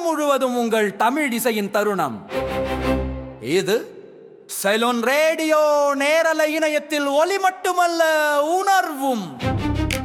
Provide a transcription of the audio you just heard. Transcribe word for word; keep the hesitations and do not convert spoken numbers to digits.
உலகம் முழுவதும் உங்கள் தமிழ் இசையின் தருணம். இது சைலோன் ரேடியோ நேரலை இணையத்தில் ஒலி மட்டுமல்ல, உணர்வும்.